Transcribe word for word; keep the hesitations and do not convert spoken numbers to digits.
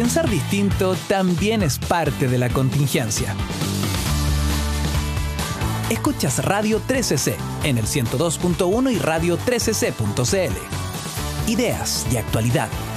pensar distinto también es parte de la contingencia. Escuchas Radio trece ce en el ciento dos punto uno y radio trece ce punto ce ele. Ideas y actualidad